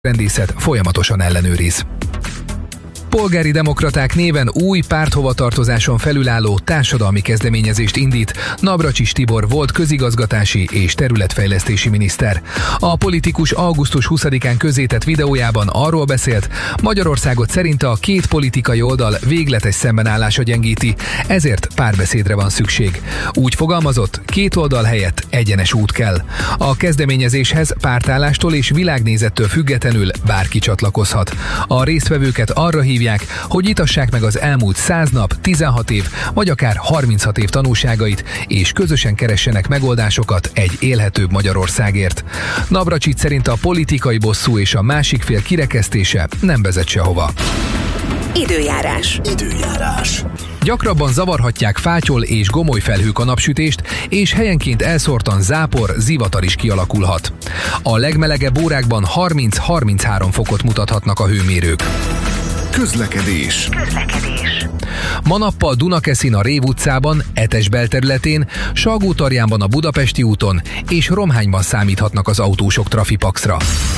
rendészet folyamatosan ellenőriz. Polgári Demokraták néven új párthovatartozáson felülálló társadalmi kezdeményezést indít Navracsics Tibor volt közigazgatási és területfejlesztési miniszter. A politikus augusztus 20-án közzétett videójában arról beszélt, Magyarországot szerinte a két politikai oldal végletes szembenállása gyengíti, ezért párbeszédre van szükség. Úgy fogalmazott, két oldal helyett egyenes út kell. A kezdeményezéshez pártállástól és világnézettől függetlenül bárki csatlakozhat. A résztvevőket arra hívják, hogy itassák meg az elmúlt 100 nap, 16 év, vagy akár 36 év tanulságait, és közösen keressenek megoldásokat egy élhetőbb Magyarországért. Navracsics szerint a politikai bosszú és a másik fél kirekesztése nem vezet sehova. Időjárás. Gyakrabban zavarhatják fátyol és gomoly felhők a napsütést, és helyenként elszórtan zápor, zivatar is kialakulhat. A legmelegebb órákban 30-33 fokot mutathatnak a hőmérők. Közlekedés. Ma nappal Dunakeszin a Rév utcában, Etes belterületén, Salgótarjánban a Budapesti úton és Romhányban számíthatnak az autósok trafipaxra.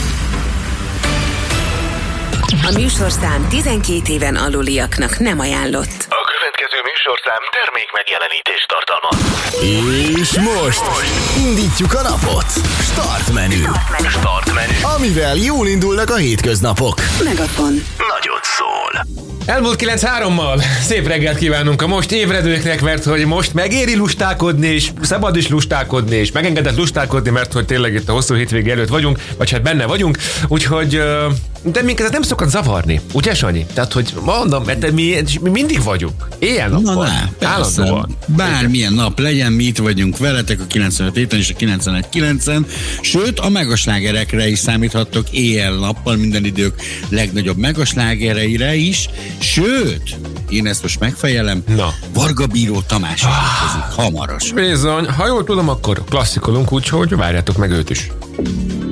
A műsorszám 12 éven aluliaknak nem ajánlott. A következő műsorszám termék megjelenítést tartalmaz. És most indítjuk a napot. Start menü. Amivel jól indulnak a hétköznapok. Megafon. Nagyot szól. Elmúlt 9-3-mal szép reggelt kívánunk a most ébredőknek, mert hogy most megéri lustálkodni, és szabad is lustálkodni, és megengedett lustálkodni, mert hogy tényleg itt a hosszú hétvége előtt vagyunk, vagy hát benne vagyunk, úgyhogy de minket ez nem szokott zavarni, ugye Sanyi? Tehát, hogy mondom, mert mi mindig vagyunk. Éjjel-nappal. Állandóan. Bármilyen nap legyen, mi itt vagyunk veletek a 95 héten és a 91-9-en, sőt, a megaslágerekre is számíthattok éjjel-nappal, minden idők legnagyobb megaslágereire is, sőt, én ezt most megfejelem, Varga Bíró Tamás érkezik hamarosan. Bizony, ha jól tudom, akkor klasszikolunk, úgyhogy várjátok meg őt is.